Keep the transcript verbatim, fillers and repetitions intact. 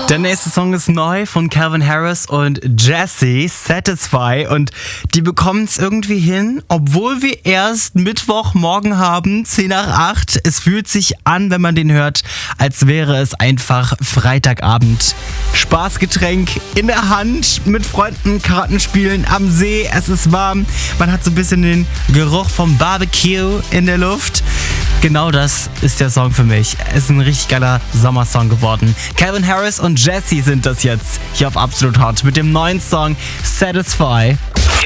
Der nächste Song ist neu von Calvin Harris und Jessie, Satisfy. Und die bekommen es irgendwie hin, obwohl wir erst Mittwochmorgen haben, zehn nach acht. Es fühlt sich an, wenn man den hört, als wäre es einfach Freitagabend. Spaßgetränk in der Hand, mit Freunden Karten spielen am See. Es ist warm, man hat so ein bisschen den Geruch vom Barbecue in der Luft. Genau das ist der Song für mich. Es ist ein richtig geiler Sommersong geworden. Calvin Harris und Jessie sind das jetzt hier auf Absolut Hot mit dem neuen Song Satisfy.